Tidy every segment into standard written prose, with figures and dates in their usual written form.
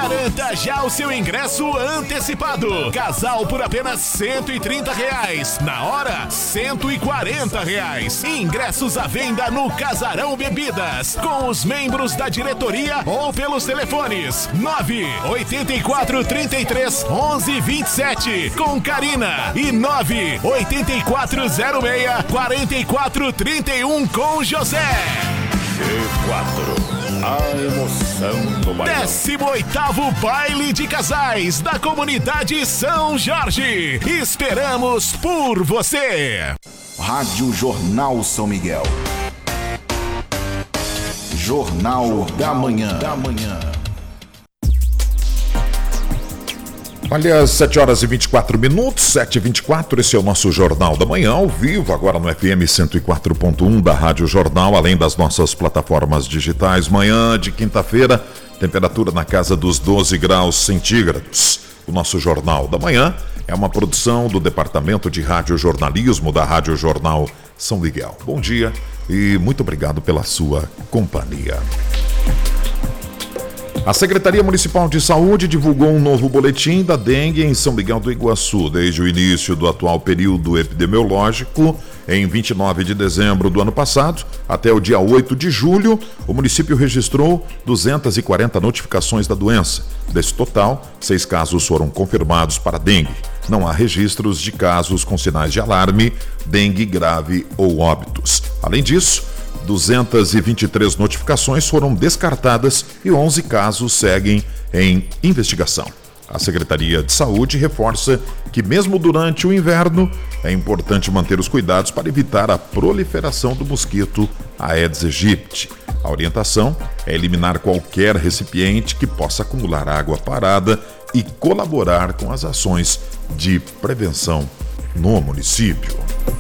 Garanta já o seu ingresso antecipado. Casal por apenas R$130. Na hora, R$140. Ingressos à venda no Casarão Bebidas, com os membros da diretoria ou pelos telefones 984331127 com Karina e 984064431 com José. G4, a emoção do bailão. 18º Baile de Casais da Comunidade São Jorge. Esperamos por você. Rádio Jornal São Miguel. Jornal da Manhã. Olha, 7h24, 7h24, esse é o nosso Jornal da Manhã, ao vivo, agora no FM 104.1 da Rádio Jornal, além das nossas plataformas digitais. Manhã de quinta-feira, temperatura na casa dos 12 graus centígrados. O nosso Jornal da Manhã é uma produção do Departamento de Rádio Jornalismo da Rádio Jornal São Miguel. Bom dia e muito obrigado pela sua companhia. A Secretaria Municipal de Saúde divulgou um novo boletim da dengue em São Miguel do Iguaçu. Desde o início do atual período epidemiológico, em 29 de dezembro do ano passado, até o dia 8 de julho, o município registrou 240 notificações da doença. Desse total, 6 casos foram confirmados para dengue. Não há registros de casos com sinais de alarme, dengue grave ou óbitos. Além disso, 223 notificações foram descartadas e 11 casos seguem em investigação. A Secretaria de Saúde reforça que mesmo durante o inverno é importante manter os cuidados para evitar a proliferação do mosquito Aedes aegypti. A orientação é eliminar qualquer recipiente que possa acumular água parada e colaborar com as ações de prevenção no município.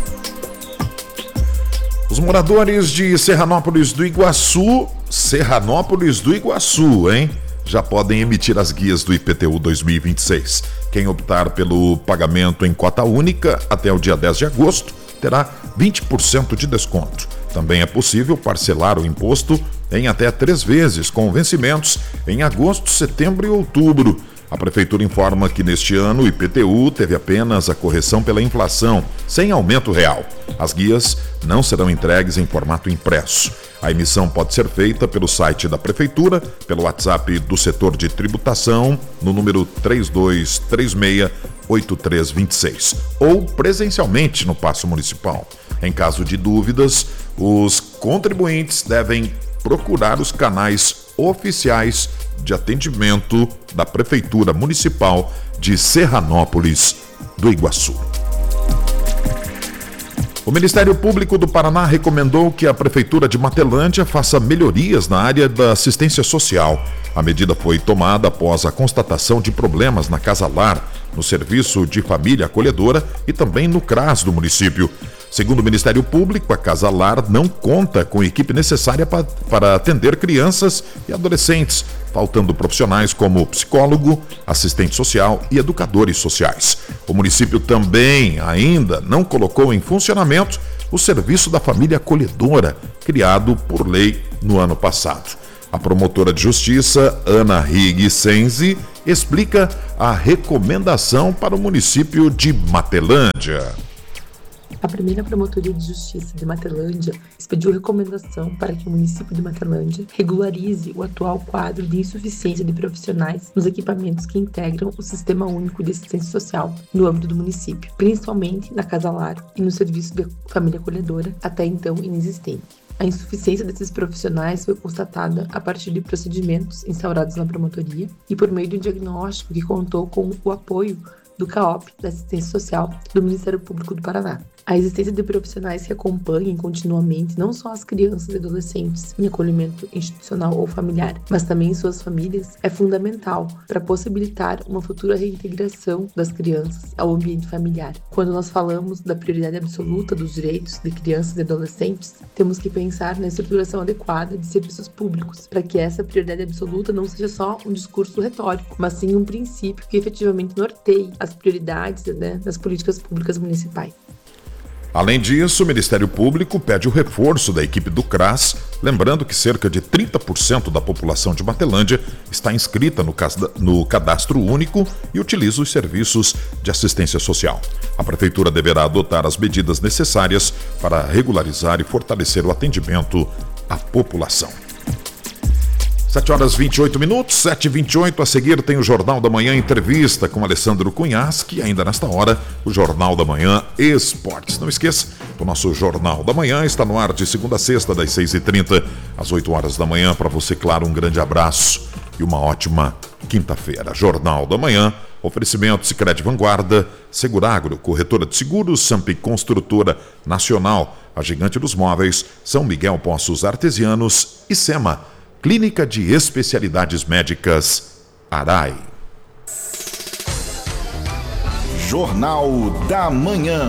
Os moradores de Serranópolis do Iguaçu, hein? Já podem emitir as guias do IPTU 2026. Quem optar pelo pagamento em cota única até o dia 10 de agosto terá 20% de desconto. Também é possível parcelar o imposto em até 3 vezes, com vencimentos em agosto, setembro e outubro. A Prefeitura informa que neste ano o IPTU teve apenas a correção pela inflação, sem aumento real. As guias não serão entregues em formato impresso. A emissão pode ser feita pelo site da Prefeitura, pelo WhatsApp do setor de tributação, no número 3236-8326, ou presencialmente no Paço Municipal. Em caso de dúvidas, os contribuintes devem procurar os canais oficiais de atendimento da Prefeitura Municipal de Serranópolis do Iguaçu. O Ministério Público do Paraná recomendou que a Prefeitura de Matelândia faça melhorias na área da assistência social. A medida foi tomada após a constatação de problemas na Casa Lar, no Serviço de Família Acolhedora e também no CRAS do município. Segundo o Ministério Público, a Casa Lar não conta com a equipe necessária para atender crianças e adolescentes, faltando profissionais como psicólogo, assistente social e educadores sociais. O município também ainda não colocou em funcionamento o Serviço da Família Acolhedora, criado por lei no ano passado. A promotora de justiça, Ana Rigg Senzi, explica a recomendação para o município de Matelândia. A primeira Promotoria de Justiça de Matelândia expediu recomendação para que o município de Matelândia regularize o atual quadro de insuficiência de profissionais nos equipamentos que integram o Sistema Único de Assistência Social no âmbito do município, principalmente na Casa Lar e no Serviço de Família Acolhedora, até então inexistente. A insuficiência desses profissionais foi constatada a partir de procedimentos instaurados na promotoria e por meio de um diagnóstico que contou com o apoio do CAOP, da Assistência Social, do Ministério Público do Paraná. A existência de profissionais que acompanhem continuamente não só as crianças e adolescentes em acolhimento institucional ou familiar, mas também suas famílias, é fundamental para possibilitar uma futura reintegração das crianças ao ambiente familiar. Quando nós falamos da prioridade absoluta dos direitos de crianças e adolescentes, temos que pensar na estruturação adequada de serviços públicos, para que essa prioridade absoluta não seja só um discurso retórico, mas sim um princípio que efetivamente norteie as prioridades, das políticas públicas municipais. Além disso, o Ministério Público pede o reforço da equipe do CRAS, lembrando que cerca de 30% da população de Matelândia está inscrita no Cadastro Único e utiliza os serviços de assistência social. A Prefeitura deverá adotar as medidas necessárias para regularizar e fortalecer o atendimento à população. 7h28, 7h28. A seguir tem o Jornal da Manhã Entrevista com Alessandro Cunhasque e ainda nesta hora o Jornal da Manhã Esportes. Não esqueça, o nosso Jornal da Manhã está no ar de segunda a sexta, das 6h30 às 8 horas da manhã. Para você, claro, um grande abraço e uma ótima quinta-feira. Jornal da Manhã, oferecimento Sicredi Vanguarda, Seguragro, corretora de seguros, Sampi Construtora Nacional, a gigante dos móveis, São Miguel Poços Artesianos e SEMA, Clínica de Especialidades Médicas, Arai. Jornal da Manhã.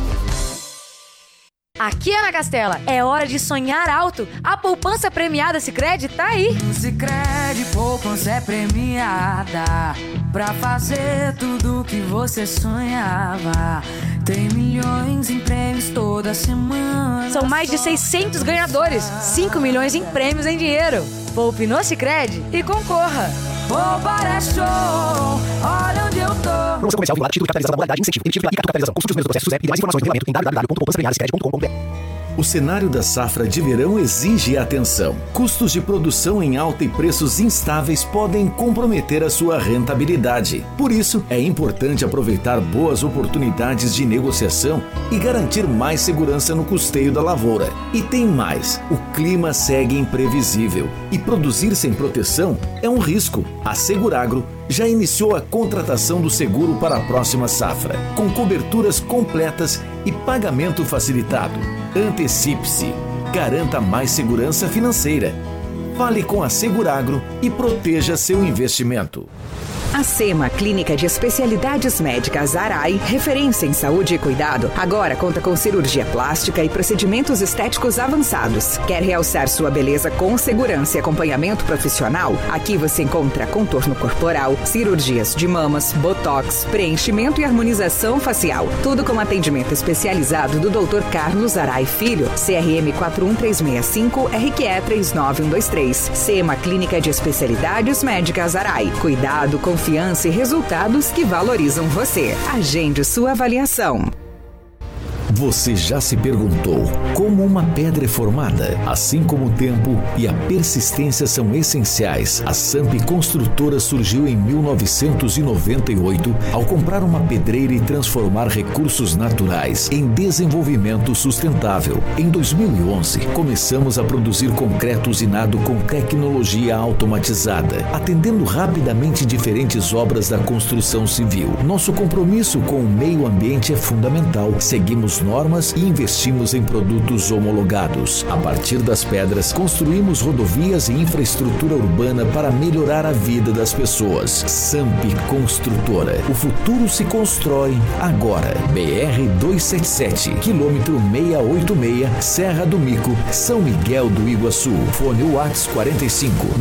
Aqui, Ana Castela, é hora de sonhar alto. A poupança premiada Sicredi tá aí. Sicredi poupança é premiada pra fazer tudo que você sonhava. Tem milhões em prêmios toda semana. São mais de 600 ganhadores, 5 milhões em prêmios em dinheiro. Poupe no Sicredi e concorra. Poupar é show, olha onde eu tô. Promoção comercial vinculada, título de capitalização da modalidade, incentivo, emitido pela Capitalização. Consulte os meus processos e mais informações no regulamento em www.poupançapremiadasicredi.com.br. O cenário da safra de verão exige atenção. Custos de produção em alta e preços instáveis podem comprometer a sua rentabilidade. Por isso, é importante aproveitar boas oportunidades de negociação e garantir mais segurança no custeio da lavoura. E tem mais, o clima segue imprevisível e produzir sem proteção é um risco. A Seguragro já iniciou a contratação do seguro para a próxima safra, com coberturas completas e pagamento facilitado. Antecipe-se, garanta mais segurança financeira. Fale com a Seguragro e proteja seu investimento. A SEMA, Clínica de Especialidades Médicas Arai, referência em saúde e cuidado, agora conta com cirurgia plástica e procedimentos estéticos avançados. Quer realçar sua beleza com segurança e acompanhamento profissional? Aqui você encontra contorno corporal, cirurgias de mamas, botox, preenchimento e harmonização facial. Tudo com atendimento especializado do Dr. Carlos Arai Filho, CRM 41365, RQE 39123. SEMA, Clínica de Especialidades Médicas Arai. Cuidado, confiança e resultados que valorizam você. Agende sua avaliação. Você já se perguntou como uma pedra é formada? Assim como o tempo e a persistência são essenciais, a Sampi Construtora surgiu em 1998 ao comprar uma pedreira e transformar recursos naturais em desenvolvimento sustentável. Em 2011, começamos a produzir concreto usinado com tecnologia automatizada, atendendo rapidamente diferentes obras da construção civil. Nosso compromisso com o meio ambiente é fundamental. Seguimos normas e investimos em produtos homologados. A partir das pedras, construímos rodovias e infraestrutura urbana para melhorar a vida das pessoas. Sampi Construtora. O futuro se constrói agora. BR-277, quilômetro 686, Serra do Mico, São Miguel do Iguaçu. Fone WhatsApp 45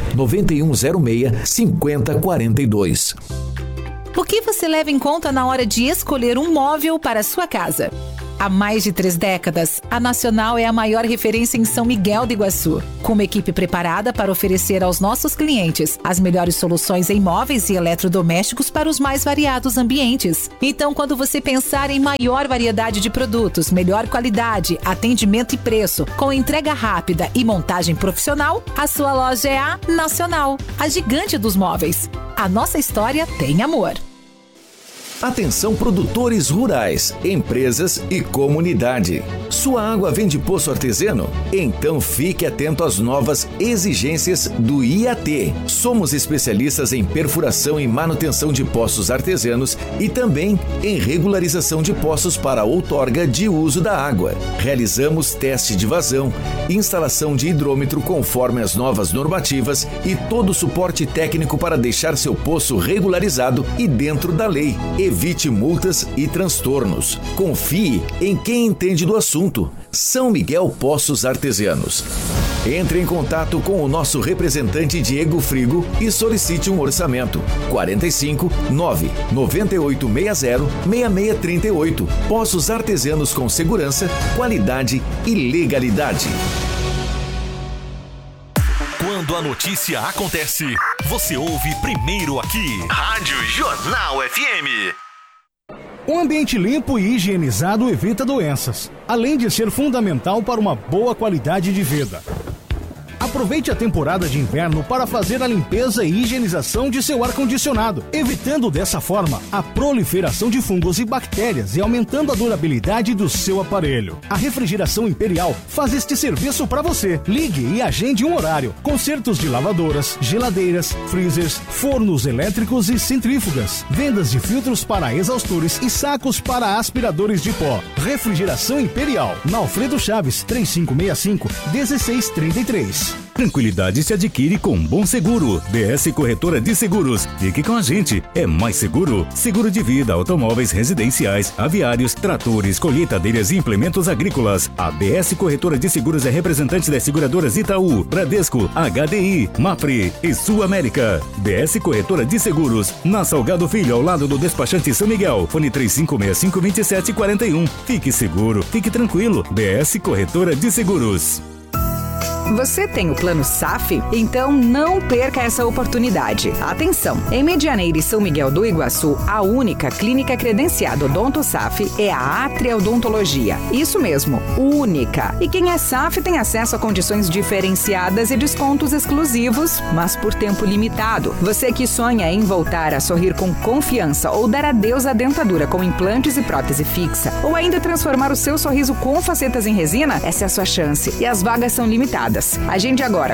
99106 5042. O que você leva em conta na hora de escolher um móvel para a sua casa? Há mais de 3 décadas, a Nacional é a maior referência em São Miguel do Iguaçu, com uma equipe preparada para oferecer aos nossos clientes as melhores soluções em móveis e eletrodomésticos para os mais variados ambientes. Então, quando você pensar em maior variedade de produtos, melhor qualidade, atendimento e preço, com entrega rápida e montagem profissional, a sua loja é a Nacional, a gigante dos móveis. A nossa história tem amor. Atenção produtores rurais, empresas e comunidade. Sua água vem de poço artesiano? Então fique atento às novas exigências do IAT. Somos especialistas em perfuração e manutenção de poços artesianos e também em regularização de poços para outorga de uso da água. Realizamos teste de vazão, instalação de hidrômetro conforme as novas normativas e todo o suporte técnico para deixar seu poço regularizado e dentro da lei. Evite multas e transtornos. Confie em quem entende do assunto. asfalto. São Miguel Poços Artesianos. Entre em contato com o nosso representante Diego Frigo e solicite um orçamento. 45 9 9860 6638. Poços Artesianos com segurança, qualidade e legalidade. Quando a notícia acontece, você ouve primeiro aqui. Rádio Jornal FM. Um ambiente limpo e higienizado evita doenças, além de ser fundamental para uma boa qualidade de vida. Aproveite a temporada de inverno para fazer a limpeza e higienização de seu ar-condicionado, evitando dessa forma a proliferação de fungos e bactérias e aumentando a durabilidade do seu aparelho. A Refrigeração Imperial faz este serviço para você. Ligue e agende um horário. Consertos de lavadoras, geladeiras, freezers, fornos elétricos e centrífugas. Vendas de filtros para exaustores e sacos para aspiradores de pó. Refrigeração Imperial, na Alfredo Chaves, 3565-1633. Tranquilidade se adquire com Bom Seguro. BS Corretora de Seguros. Fique com a gente. É mais seguro. Seguro de vida, automóveis residenciais, aviários, tratores, colheitadeiras e implementos agrícolas. A BS Corretora de Seguros é representante das seguradoras Itaú, Bradesco, HDI, Mafre e Sul América. BS Corretora de Seguros. Na Salgado Filho, ao lado do despachante São Miguel. Fone 3565-2741. Fique seguro. Fique tranquilo. BS Corretora de Seguros. Você tem o plano SAF? Então não perca essa oportunidade. Atenção! Em Medianeira e São Miguel do Iguaçu, a única clínica credenciada Odonto SAF é a Atria Odontologia. Isso mesmo, única. E quem é SAF tem acesso a condições diferenciadas e descontos exclusivos, mas por tempo limitado. Você que sonha em voltar a sorrir com confiança ou dar adeus à dentadura com implantes e prótese fixa, ou ainda transformar o seu sorriso com facetas em resina, essa é a sua chance. E as vagas são limitadas. Agende agora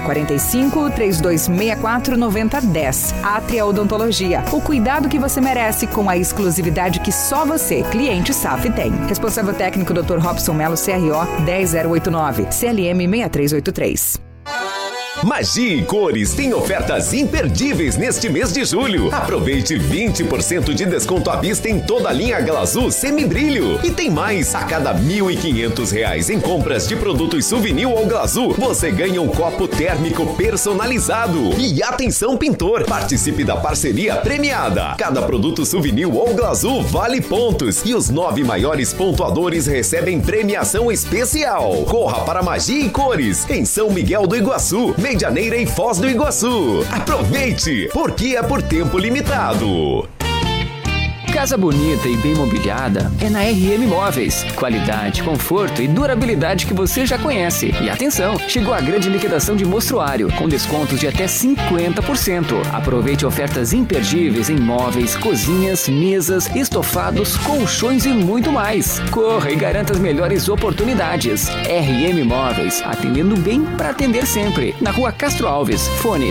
45-3264-9010. Atria Odontologia. O cuidado que você merece com a exclusividade que só você, cliente SAF, tem. Responsável técnico Dr. Robson Melo, CRO 10089, CLM 6383. Magia e Cores tem ofertas imperdíveis neste mês de julho. Aproveite 20% de desconto à vista em toda a linha Glazul Semibrilho. E tem mais, a cada R$ 1.500 em compras de produtos Souvenir ou Glazul, você ganha um copo térmico personalizado. E atenção, pintor, participe da parceria premiada. Cada produto Souvenir ou Glazul vale pontos e os 9 maiores pontuadores recebem premiação especial. Corra para Magia e Cores, em São Miguel do Iguaçu, Medianeira e Foz do Iguaçu. Aproveite, porque é por tempo limitado. Casa bonita e bem mobiliada é na RM Móveis. Qualidade, conforto e durabilidade que você já conhece. E atenção, chegou a grande liquidação de mostruário, com descontos de até 50%. Aproveite ofertas imperdíveis em móveis, cozinhas, mesas, estofados, colchões e muito mais. Corra e garanta as melhores oportunidades. RM Móveis, atendendo bem para atender sempre. Na Rua Castro Alves, fone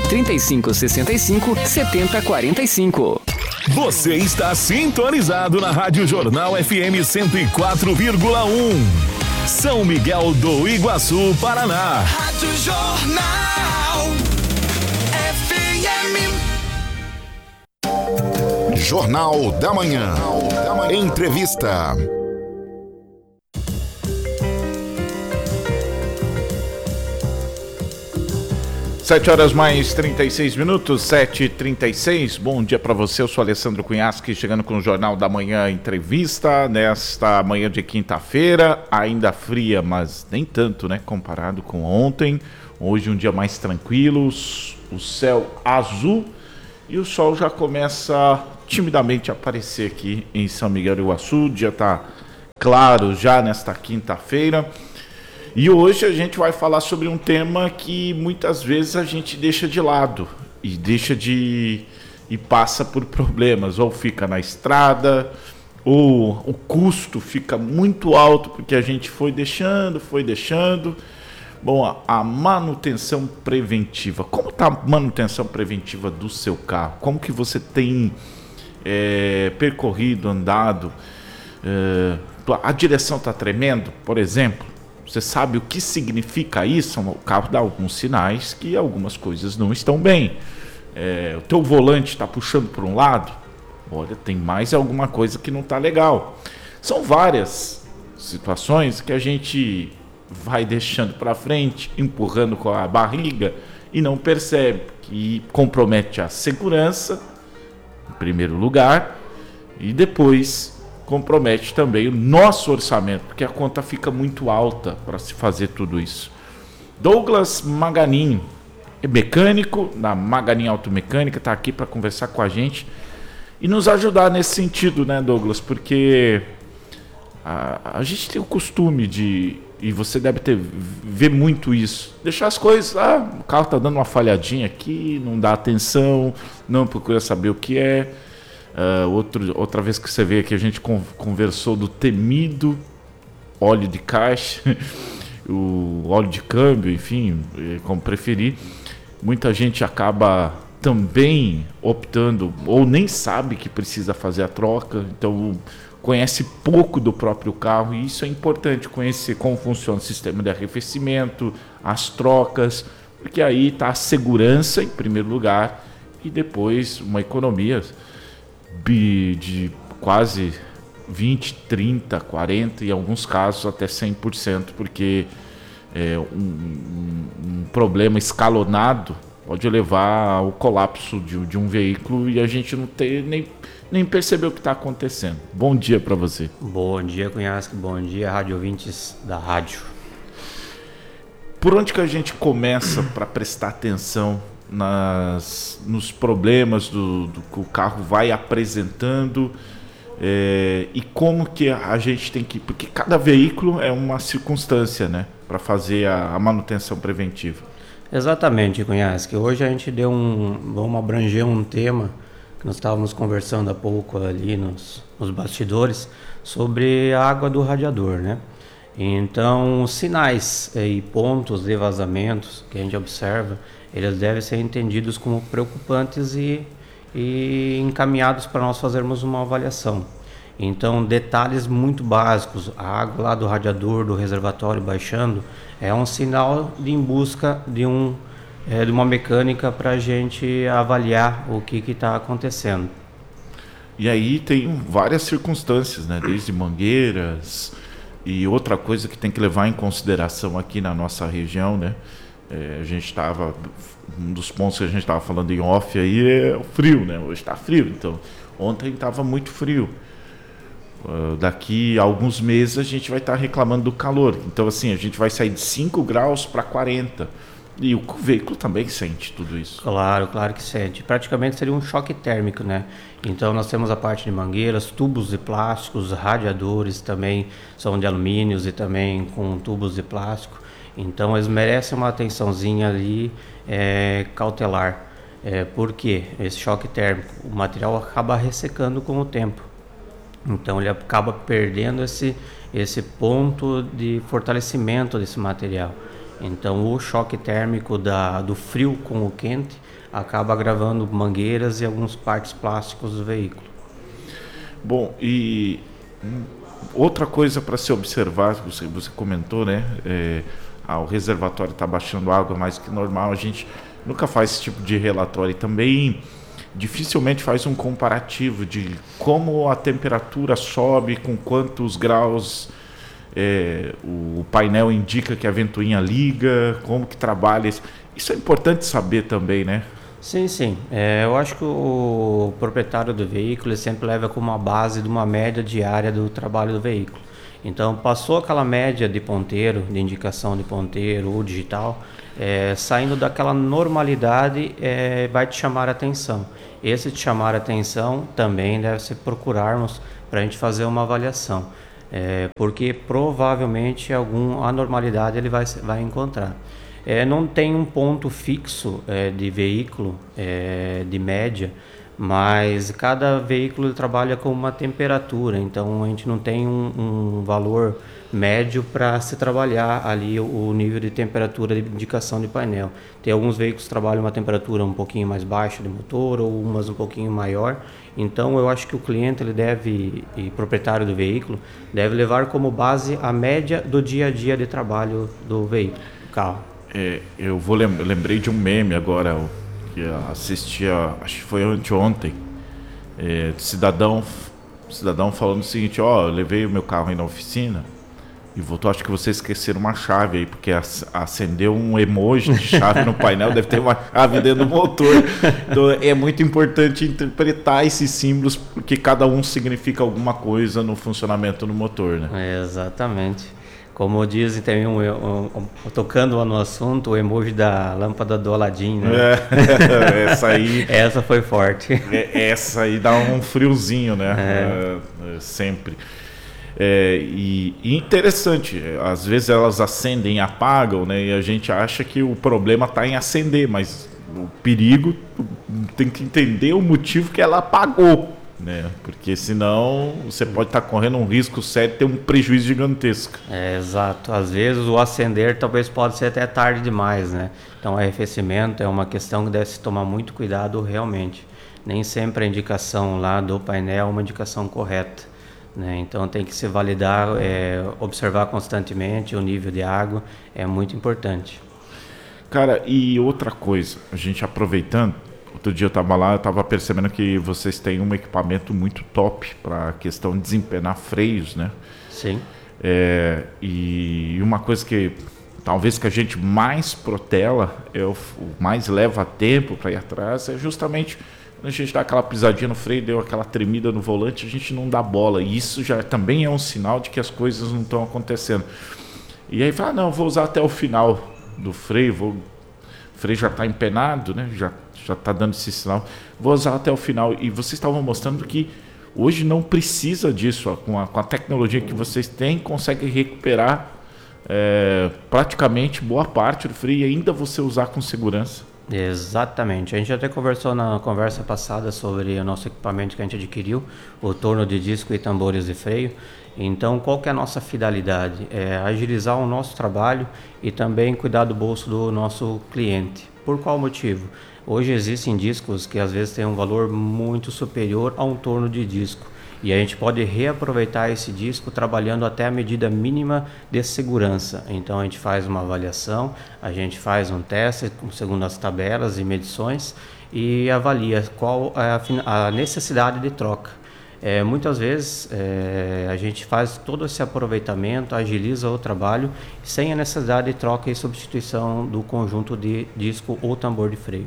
3565-7045. Você está sintonizado na Rádio Jornal FM 104,1. São Miguel do Iguaçu, Paraná. Rádio Jornal FM. Jornal da Manhã. Entrevista. 7h mais 36, 7h36. Bom dia para você, eu sou Alessandro Cunhasque, chegando com o Jornal da Manhã Entrevista, nesta manhã de quinta-feira, ainda fria, mas nem tanto, né, comparado com ontem. Hoje um dia mais tranquilo, o céu azul e o sol já começa timidamente a aparecer aqui em São Miguel do Iguaçu. O dia está claro já nesta quinta-feira. E hoje a gente vai falar sobre um tema que muitas vezes a gente deixa de lado e passa por problemas, ou fica na estrada, ou o custo fica muito alto porque a gente foi deixando. Bom, a manutenção preventiva. Como está a manutenção preventiva do seu carro? Como que você tem percorrido, andado? A direção está tremendo, por exemplo? Você sabe o que significa isso? O carro dá alguns sinais que algumas coisas não estão bem. O teu volante está puxando para um lado? Olha, tem mais alguma coisa que não está legal. São várias situações que a gente vai deixando para frente, empurrando com a barriga e não percebe que compromete a segurança, em primeiro lugar, e depois compromete também o nosso orçamento, porque a conta fica muito alta para se fazer tudo isso. Douglas Maganin é mecânico da Maganin Automecânica, está aqui para conversar com a gente e nos ajudar nesse sentido, né, Douglas? Porque a gente tem o costume de, e você deve ver muito isso, deixar as coisas, o carro está dando uma falhadinha aqui, não dá atenção, não procura saber o que é. Outra vez que você veio aqui, a gente conversou do temido óleo de caixa, o óleo de câmbio, enfim, como preferir. Muita gente acaba também optando, ou nem sabe que precisa fazer a troca, então conhece pouco do próprio carro, e isso é importante, conhecer como funciona o sistema de arrefecimento, as trocas, porque aí está a segurança em primeiro lugar e depois uma economia de quase 20, 30, 40 e em alguns casos até 100%, porque um problema escalonado pode levar ao colapso de um veículo e a gente não ter nem perceber o que está acontecendo. Bom dia para você. Bom dia, Cunhasque. Bom dia, rádio ouvintes da rádio. Por onde que a gente começa para prestar atenção nos problemas do que o carro vai apresentando e como que a gente tem que... Porque cada veículo é uma circunstância, né, para fazer a manutenção preventiva. Exatamente, Cunhasque. Hoje a gente vamos abranger um tema que nós estávamos conversando há pouco ali nos bastidores sobre a água do radiador, né? Então, os sinais e pontos de vazamentos que a gente observa, eles devem ser entendidos como preocupantes e encaminhados para nós fazermos uma avaliação. Então, detalhes muito básicos, a água lá do radiador, do reservatório baixando, é um sinal em busca de uma mecânica para a gente avaliar o que está acontecendo. E aí tem várias circunstâncias, né? Desde mangueiras e outra coisa que tem que levar em consideração aqui na nossa região, né? A gente estava, um dos pontos que a gente estava falando em off aí é o frio, né? Hoje está frio, então ontem estava muito frio. Daqui a alguns meses a gente vai estar reclamando do calor. Então assim, a gente vai sair de 5 graus para 40. E o veículo também sente tudo isso. Claro que sente. Praticamente seria um choque térmico, né? Então nós temos a parte de mangueiras, tubos de plásticos, radiadores também são de alumínios e também com tubos de plástico. Então eles merecem uma atençãozinha ali cautelar. Por quê? Esse choque térmico, o material acaba ressecando com o tempo. Então ele acaba perdendo esse ponto de fortalecimento desse material. Então o choque térmico do frio com o quente acaba agravando mangueiras e algumas partes plásticas do veículo. Bom, e outra coisa para se observar, você comentou, né? O reservatório está baixando água mais que normal, a gente nunca faz esse tipo de relatório e também dificilmente faz um comparativo de como a temperatura sobe, com quantos graus o painel indica que a ventoinha liga, como que trabalha. Isso é importante saber também, né? Sim. Eu acho que o proprietário do veículo ele sempre leva como uma base de uma média diária do trabalho do veículo. Então, passou aquela média de ponteiro, de indicação de ponteiro ou digital, saindo daquela normalidade, vai te chamar a atenção. Esse te chamar a atenção também deve ser procurarmos para a gente fazer uma avaliação, porque provavelmente alguma anormalidade ele vai encontrar. Não tem um ponto fixo de veículo, de média, mas cada veículo trabalha com uma temperatura, então a gente não tem um valor médio para se trabalhar ali o nível de temperatura de indicação de painel. Tem alguns veículos que trabalham uma temperatura um pouquinho mais baixa de motor ou umas um pouquinho maior, então eu acho que o cliente e proprietário do veículo deve levar como base a média do dia a dia de trabalho do veículo, do carro. Eu lembrei de um meme agora, que assistia, acho que foi anteontem, cidadão falando o seguinte: eu levei o meu carro aí na oficina, E voltou, acho que vocês esqueceram uma chave aí, porque acendeu um emoji de chave no painel, deve ter uma chave dentro do motor. Então é muito importante interpretar esses símbolos, porque cada um significa alguma coisa no funcionamento do motor, né? Exatamente. Como dizem também, tocando no assunto, o emoji da lâmpada do Aladim, né? Essa aí... Essa foi forte. Essa aí dá um friozinho, né? Sempre. E interessante, às vezes elas acendem e apagam, né? E a gente acha que o problema está em acender, mas o perigo tem que entender o motivo que ela apagou, né? Porque senão você pode estar correndo um risco sério de ter um prejuízo gigantesco. Exato. Às vezes o acender talvez pode ser até tarde demais, né? Então o arrefecimento é uma questão que deve se tomar muito cuidado realmente. Nem sempre a indicação lá do painel é uma indicação correta, né? Então tem que se validar, observar constantemente o nível de água, é muito importante. Cara, e outra coisa, a gente aproveitando, outro dia eu estava lá, eu estava percebendo que vocês têm um equipamento muito top para a questão de desempenar freios, né? Sim. E uma coisa que talvez que a gente mais protela, mais leva tempo para ir atrás, é justamente quando a gente dá aquela pisadinha no freio, deu aquela tremida no volante, a gente não dá bola. E isso já também é um sinal de que as coisas não estão acontecendo. E aí fala, não, vou usar até o final do freio, o freio já está empenado, né? Já está dando esse sinal, vou usar até o final. E vocês estavam mostrando que hoje não precisa disso, com a tecnologia que vocês têm, consegue recuperar praticamente boa parte do freio e ainda você usar com segurança. Exatamente, a gente até conversou na conversa passada sobre o nosso equipamento que a gente adquiriu, o torno de disco e tambores de freio. Então, qual que é a nossa finalidade? É agilizar o nosso trabalho e também cuidar do bolso do nosso cliente. Por qual motivo? Hoje existem discos que às vezes têm um valor muito superior a um torno de disco. E a gente pode reaproveitar esse disco trabalhando até a medida mínima de segurança. Então a gente faz uma avaliação, a gente faz um teste segundo as tabelas e medições e avalia qual é a necessidade de troca. Muitas vezes a gente faz todo esse aproveitamento, agiliza o trabalho sem a necessidade de troca e substituição do conjunto de disco ou tambor de freio.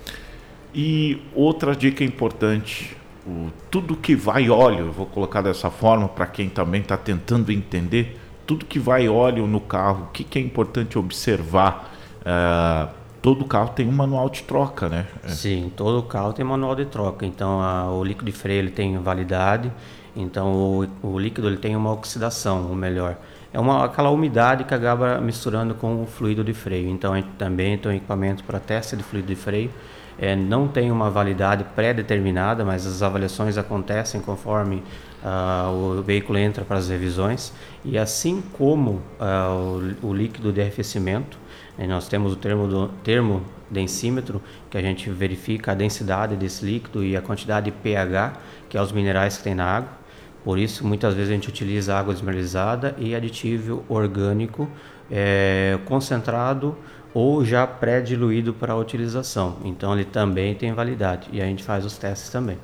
E outra dica importante, tudo que vai óleo, eu vou colocar dessa forma para quem também está tentando entender, tudo que vai óleo no carro, o que é importante observar? Todo carro tem um manual de troca, né? Sim, todo carro tem manual de troca. Então o líquido de freio ele tem validade, então o líquido ele tem uma oxidação, ou melhor, aquela umidade que acaba misturando com o fluido de freio. Então a gente também tem um equipamento para teste de fluido de freio. Não tem uma validade pré-determinada, mas as avaliações acontecem conforme o veículo entra para as revisões. E assim como o líquido de arrefecimento, nós temos o termodensímetro, que a gente verifica a densidade desse líquido e a quantidade de pH, que é os minerais que tem na água. Por isso, muitas vezes a gente utiliza água desmineralizada e aditivo orgânico concentrado ou já pré-diluído para a utilização. Então ele também tem validade e a gente faz os testes também.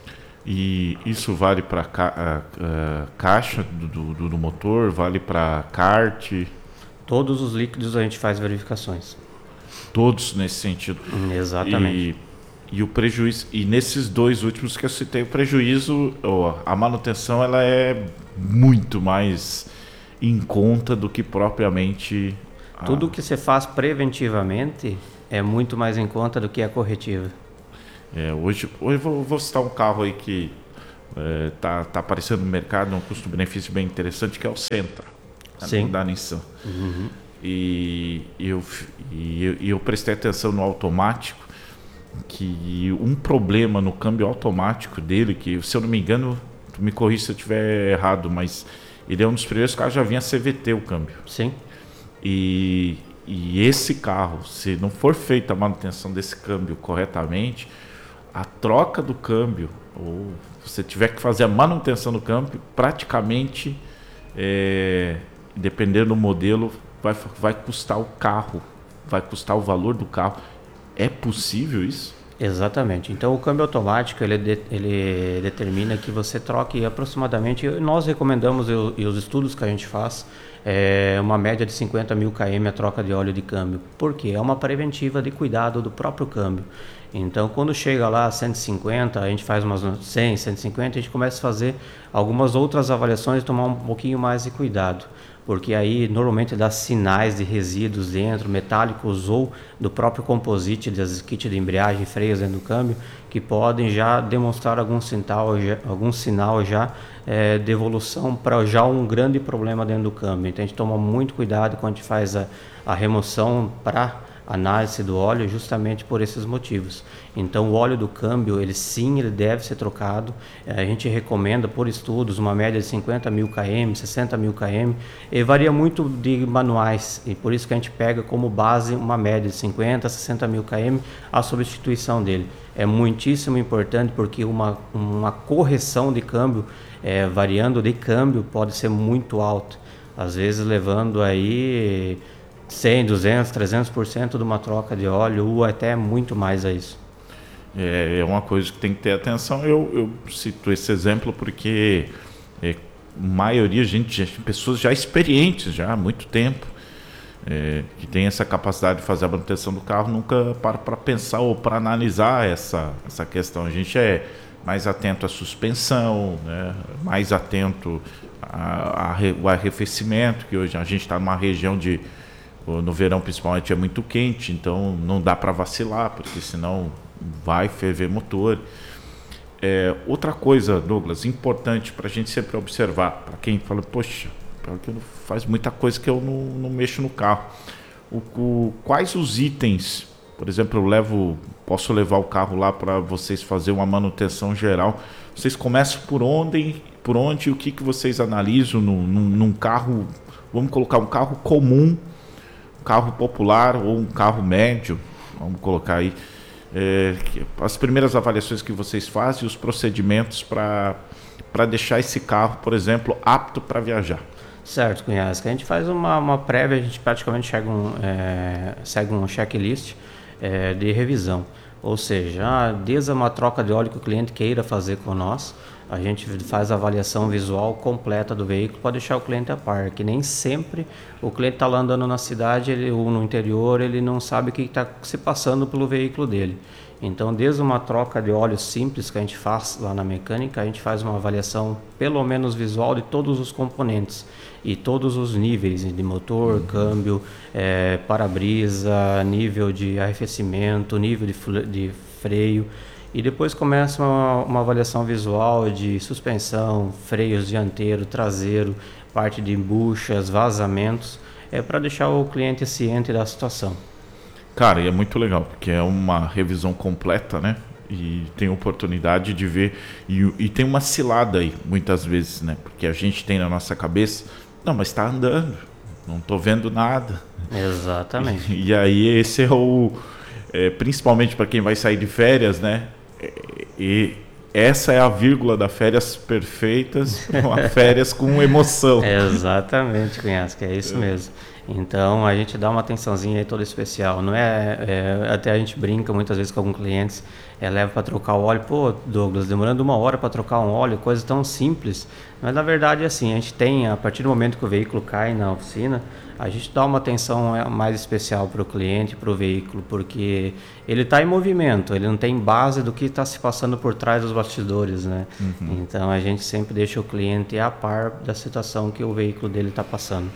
E isso vale para caixa do motor, vale para kart? Todos os líquidos a gente faz verificações. Todos nesse sentido? Exatamente. E o prejuízo, e nesses dois últimos que eu citei, o prejuízo, a manutenção ela é muito mais em conta do que propriamente... Tudo que você faz preventivamente é muito mais em conta do que a corretiva. Hoje eu vou citar um carro aí que tá aparecendo no mercado, um custo-benefício bem interessante, que é o Sentra, da Nissan. Uhum. E eu prestei atenção no automático, que um problema no câmbio automático dele, que se eu não me engano, tu me corrija se eu estiver errado, mas ele é um dos primeiros carros que já vinha CVT o câmbio. Sim. E esse carro, se não for feita a manutenção desse câmbio corretamente, a troca do câmbio, ou você tiver que fazer a manutenção do câmbio, praticamente, dependendo do modelo, vai custar o carro, vai custar o valor do carro. É possível isso? Exatamente. Então o câmbio automático ele determina que você troque aproximadamente, nós recomendamos e os estudos que a gente faz, uma média de 50 mil km a troca de óleo de câmbio. Por quê? É uma preventiva de cuidado do próprio câmbio. Então quando chega lá a 150, a gente faz umas 100, 150, a gente começa a fazer algumas outras avaliações e tomar um pouquinho mais de cuidado. Porque aí normalmente dá sinais de resíduos dentro, metálicos ou do próprio composite das kits de embreagem, freios dentro do câmbio, que podem já demonstrar algum sinal já de evolução para já um grande problema dentro do câmbio. Então a gente toma muito cuidado quando a gente faz a remoção para análise do óleo justamente por esses motivos. Então o óleo do câmbio, ele deve ser trocado. A gente recomenda por estudos uma média de 50 mil km, 60 mil km, e varia muito de manuais, e por isso que a gente pega como base uma média de 50, 60 mil km a substituição dele. É muitíssimo importante porque uma correção de câmbio, variando de câmbio, pode ser muito alta, às vezes levando aí 100, 200, 300% de uma troca de óleo ou até muito mais a isso. É uma coisa que tem que ter atenção. Eu cito esse exemplo porque a maioria, pessoas já experientes, já há muito tempo, que tem essa capacidade de fazer a manutenção do carro, nunca para pensar ou para analisar essa questão. A gente é mais atento à suspensão, né? Mais atento ao arrefecimento, que hoje a gente está numa região no verão principalmente é muito quente, então não dá para vacilar, porque senão vai ferver motor. Outra coisa, Douglas, importante para a gente sempre observar, para quem fala, poxa, faz muita coisa que eu não mexo no carro. Quais os itens, por exemplo, posso levar o carro lá para vocês fazer uma manutenção geral, vocês começam por onde e o que vocês analisam num carro, vamos colocar um carro comum, carro popular ou um carro médio, vamos colocar aí, as primeiras avaliações que vocês fazem e os procedimentos para deixar esse carro, por exemplo, apto para viajar. Certo, Cunhasco. A gente faz uma prévia, a gente praticamente segue um checklist de revisão. Ou seja, desde uma troca de óleo que o cliente queira fazer com nós, a gente faz a avaliação visual completa do veículo para deixar o cliente a par, que nem sempre o cliente está lá andando na cidade ou no interior, ele não sabe o que está se passando pelo veículo dele. Então, desde uma troca de óleo simples que a gente faz lá na mecânica, a gente faz uma avaliação pelo menos visual de todos os componentes e todos os níveis de motor, câmbio, para-brisa, nível de arrefecimento, nível de freio. E depois começa uma avaliação visual de suspensão, freios dianteiro, traseiro, parte de embuchas, vazamentos, para deixar o cliente ciente da situação. Cara, e é muito legal, porque é uma revisão completa, né? E tem oportunidade de ver, e tem uma cilada aí, muitas vezes, né? Porque a gente tem na nossa cabeça, não, mas está andando, não estou vendo nada. Exatamente. E aí esse principalmente para quem vai sair de férias, né? E essa é a vírgula da férias perfeitas, uma férias com emoção. Exatamente, Cunhasco, é isso mesmo. Então a gente dá uma atençãozinha aí toda especial. Não até a gente brinca muitas vezes com alguns clientes, leva para trocar o óleo. Pô, Douglas, demorando 1 hora para trocar um óleo, coisa tão simples. Mas na verdade é assim, a gente tem, a partir do momento que o veículo cai na oficina, a gente dá uma atenção mais especial para o cliente, para o veículo, porque ele está em movimento, ele não tem base do que está se passando por trás dos bastidores, né? Uhum. Então a gente sempre deixa o cliente a par da situação que o veículo dele está passando.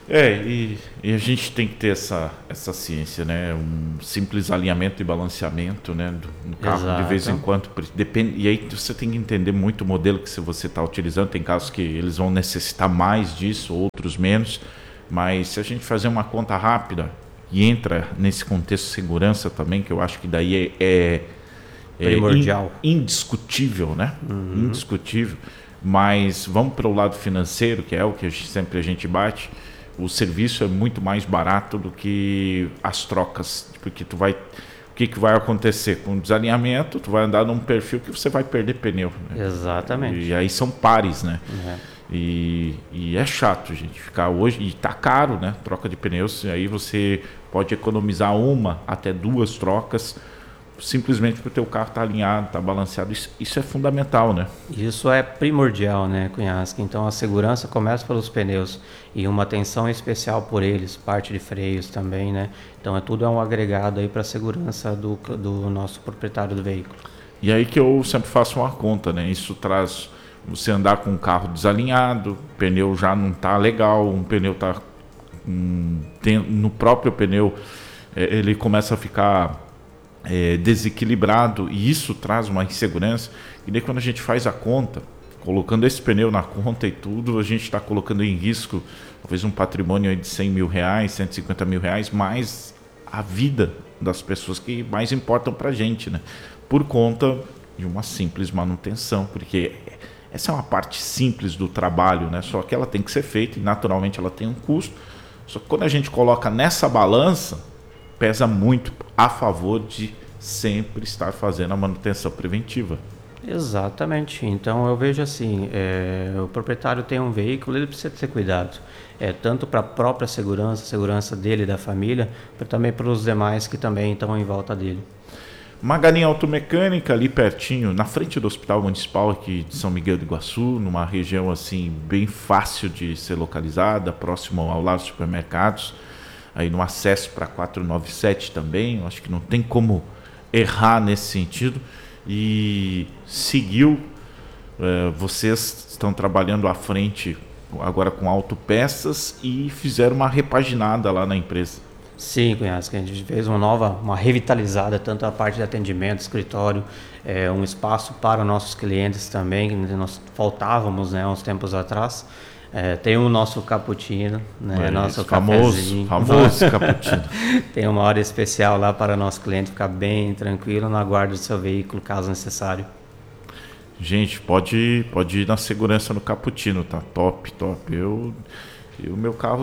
E a gente tem que ter essa ciência, né? Um simples alinhamento e balanceamento, né? No carro. Exato. De vez em quando, depende. E aí você tem que entender muito o modelo que você está utilizando. Tem casos que eles vão necessitar mais disso, outros menos. Mas se a gente fazer uma conta rápida e entra nesse contexto de segurança também, que eu acho que daí é primordial, indiscutível, né? Uhum. Indiscutível. Mas vamos para o lado financeiro, que é o que sempre a gente bate. O serviço é muito mais barato do que as trocas, porque o que vai acontecer com o desalinhamento? Tu vai andar num perfil que você vai perder pneu, né? Exatamente. E aí são pares, né? Uhum. E é chato, gente, ficar hoje, e tá caro, né? Troca de pneus, aí você pode economizar 1 até 2 trocas simplesmente porque o teu carro está alinhado, está balanceado. Isso é fundamental, né? Isso é primordial, né, Cunhasque? Então a segurança começa pelos pneus e uma atenção especial por eles, parte de freios também, né? Então tudo é um agregado aí para a segurança do nosso proprietário do veículo. E aí que eu sempre faço uma conta, né? Isso traz você andar com o carro desalinhado, o pneu já não está legal, um pneu está no próprio pneu ele começa a ficar desequilibrado, e isso traz uma insegurança. E daí quando a gente faz a conta, colocando esse pneu na conta e tudo, a gente está colocando em risco talvez um patrimônio de 100 mil reais, 150 mil reais, mais a vida das pessoas que mais importam para a gente, né? Por conta de uma simples manutenção, porque essa é uma parte simples do trabalho, né? Só que ela tem que ser feita e naturalmente ela tem um custo. Só que quando a gente coloca nessa balança, pesa muito a favor de sempre estar fazendo a manutenção preventiva. Exatamente. Então eu vejo assim, o proprietário tem um veículo, ele precisa ter cuidado. Tanto para a própria segurança dele e da família, mas também para os demais que também estão em volta dele. Magalinha Automecânica, ali pertinho, na frente do Hospital Municipal aqui de São Miguel do Iguaçu, numa região assim bem fácil de ser localizada, próximo ao lado dos supermercados, aí no acesso para 497 também. Eu acho que não tem como errar nesse sentido. E seguiu, vocês estão trabalhando à frente agora com autopeças e fizeram uma repaginada lá na empresa. Sim, Cunhasque, a gente fez uma revitalizada, tanto a parte de atendimento, escritório, um espaço para nossos clientes também, que nós faltávamos, né, uns tempos atrás. Tem o nosso cappuccino, né, nosso cafezinho. Famoso cappuccino. Tem uma hora especial lá para o nosso cliente ficar bem tranquilo na guarda do seu veículo, caso necessário. Gente, pode ir na segurança no cappuccino, tá? Top. O meu carro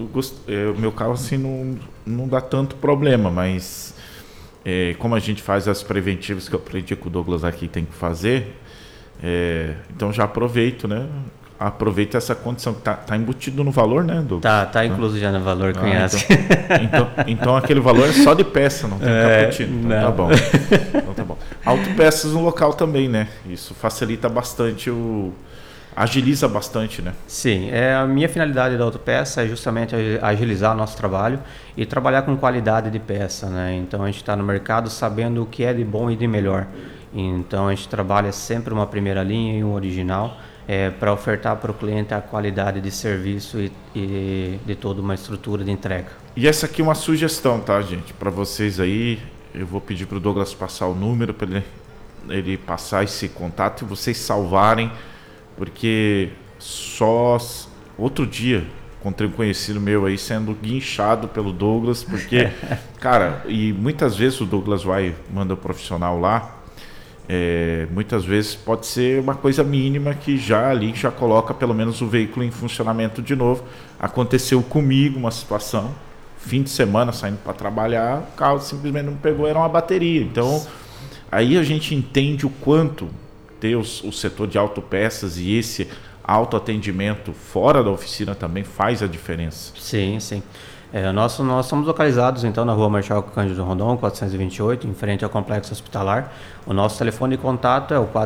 assim não dá tanto problema, mas como a gente faz as preventivas que eu aprendi com o Douglas aqui tem que fazer, então já aproveito, né? Aproveita essa condição que tá embutido no valor, né, Douglas? Tá incluso já no valor, Cunhasque. Então aquele valor é só de peça, não tem cappuccino. Então, tá bom. Então tá bom. Autopeças no local também, né? Isso facilita bastante agiliza bastante, né? Sim, a minha finalidade da autopeça é justamente agilizar nosso trabalho e trabalhar com qualidade de peça, né? Então a gente está no mercado sabendo o que é de bom e de melhor. Então a gente trabalha sempre uma primeira linha e um original para ofertar para o cliente a qualidade de serviço e de toda uma estrutura de entrega. E essa aqui é uma sugestão, tá, gente? Para vocês aí, eu vou pedir para o Douglas passar o número para ele passar esse contato e vocês salvarem. Porque só outro dia encontrei um conhecido meu aí sendo guinchado pelo Douglas, porque, cara, e muitas vezes o Douglas manda o profissional lá, muitas vezes pode ser uma coisa mínima que já coloca pelo menos o veículo em funcionamento de novo. Aconteceu comigo uma situação, fim de semana saindo para trabalhar, o carro simplesmente não pegou, era uma bateria. Então, aí a gente entende o quanto o setor de autopeças e esse autoatendimento fora da oficina também faz a diferença. Sim. Nós somos localizados então na rua Marechal Cândido Rondon, 428, em frente ao complexo hospitalar. O nosso telefone de contato é o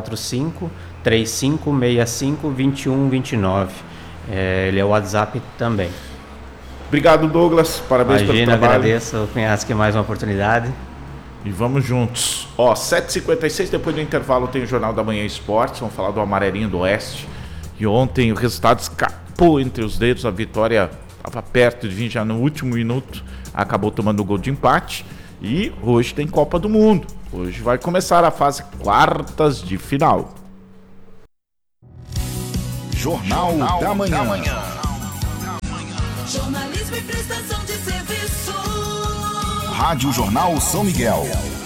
45-3565-2129. Ele é o WhatsApp também. Obrigado, Douglas. Parabéns pelo trabalho. Agradeço, Cunhasque, mais uma oportunidade. E vamos juntos. 7h56, depois do intervalo tem o Jornal da Manhã Esportes. Vamos falar do Amarelinho do Oeste. E ontem o resultado escapou entre os dedos. A vitória estava perto de vir já no último minuto. Acabou tomando o gol de empate. E hoje tem Copa do Mundo. Hoje vai começar a fase quartas de final. Jornal da Manhã. Jornalismo e prestação de serviço. Rádio Jornal São Miguel.